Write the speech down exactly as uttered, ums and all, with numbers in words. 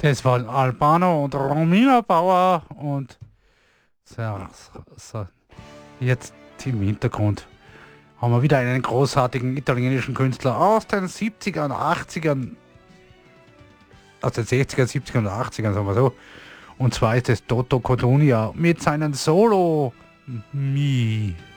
Das waren Albano und Romina Bauer und so, so, jetzt im Hintergrund haben wir wieder einen großartigen italienischen Künstler aus den siebzigern, achtzigern, aus den sechzigern, siebzigern und achtzigern, sagen wir so. Und zwar ist es Toto Cotugno mit seinen Solo Mi.